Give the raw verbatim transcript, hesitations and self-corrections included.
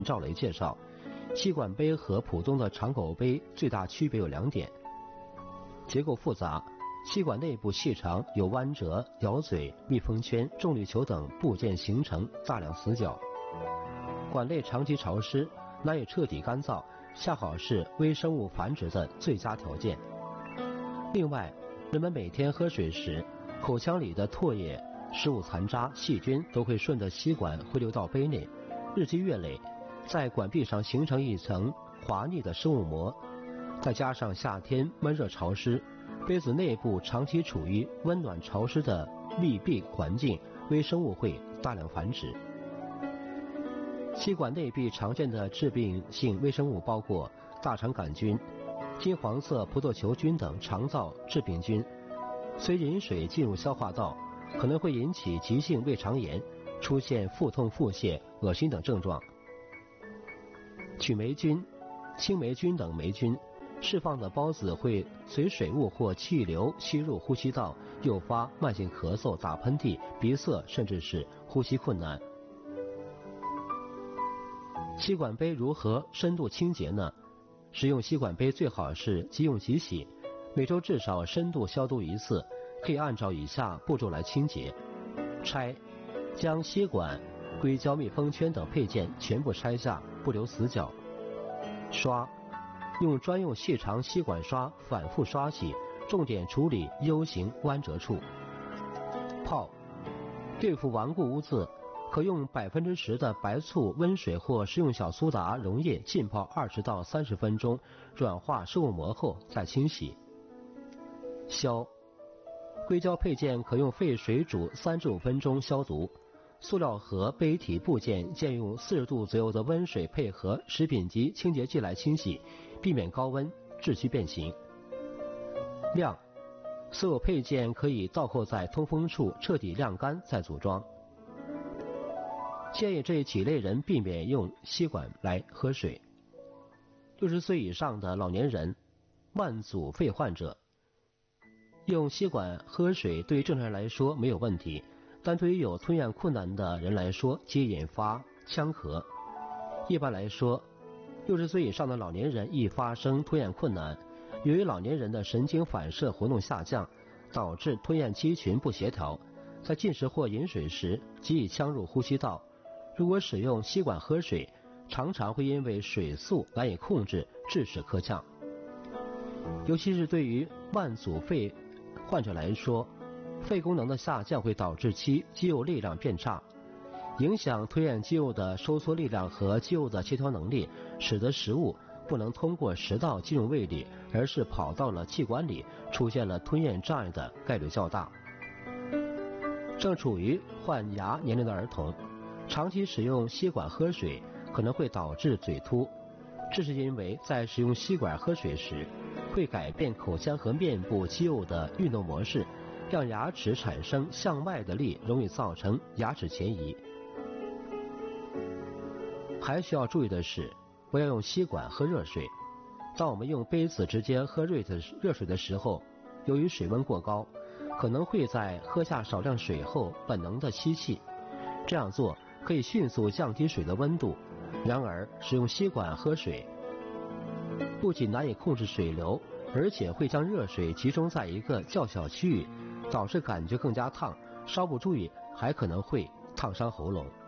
赵雷介绍，吸管杯和普通的长口杯最大区别有两点：结构复杂，吸管内部细长，有弯折、咬嘴、密封圈、重力球等部件形成大量死角；管内长期潮湿，难以彻底干燥，恰好是微生物繁殖的最佳条件。另外，人们每天喝水时，口腔里的唾液、食物残渣、细菌都会顺着吸管回流到杯内，日积月累，在管壁上形成一层滑腻的生物膜。再加上夏天闷热潮湿，杯子内部长期处于温暖潮湿的密闭环境，微生物会大量繁殖。吸管内壁常见的致病性微生物包括大肠杆菌、金黄色葡萄球菌等肠道致病菌，随饮水进入消化道，可能会引起急性胃肠炎，出现腹痛、腹泻、恶心等症状。曲霉菌、青霉菌等霉菌释放的孢子会随水雾或气流吸入呼吸道，诱发慢性咳嗽、打喷嚏、鼻塞，甚至是呼吸困难。吸管杯如何深度清洁呢？使用吸管杯最好是即用即洗，每周至少深度消毒一次，可以按照以下步骤来清洁：拆，将吸管、硅胶密封圈等配件全部拆下，不留死角；刷，用专用细长吸管刷反复刷洗，重点处理 U 型弯折处；泡，对付顽固污渍，可用百分之十的白醋、温水或食用小苏打溶液浸泡二十到三十分钟，软化生物膜后再清洗。消，硅胶配件可用沸水煮三至五分钟消毒。塑料盒、杯体部件建议用四十度左右的温水配合食品级清洁剂来清洗，避免高温致其变形。晾，所有配件可以倒扣在通风处彻底晾干再组装。建议这几类人避免用吸管来喝水。六十岁以上的老年人、慢阻肺患者，用吸管喝水对于正常人来说没有问题，但对于有吞咽困难的人来说，即引发呛咳。一般来说，六十岁以上的老年人易发生吞咽困难，由于老年人的神经反射活动下降，导致吞咽肌群不协调，在进食或饮水时极易呛入呼吸道。如果使用吸管喝水，常常会因为水速难以控制，致使咳呛。尤其是对于慢阻肺患者来说，肺功能的下降会导致其肌肉力量变差，影响吞咽肌肉的收缩力量和肌肉的协调能力，使得食物不能通过食道进入胃里，而是跑到了气管里，出现了吞咽障碍的概率较大。正处于换牙年龄的儿童，长期使用吸管喝水可能会导致嘴凸，这是因为在使用吸管喝水时，会改变口腔和面部肌肉的运动模式，让牙齿产生向外的力，容易造成牙齿前移。还需要注意的是，不要用吸管喝热水。当我们用杯子直接喝热的热水的时候，由于水温过高，可能会在喝下少量水后本能的吸气，这样做可以迅速降低水的温度。然而，使用吸管喝水不仅难以控制水流，而且会将热水集中在一个较小区域，导致感觉更加烫，稍不注意还可能会烫伤喉咙。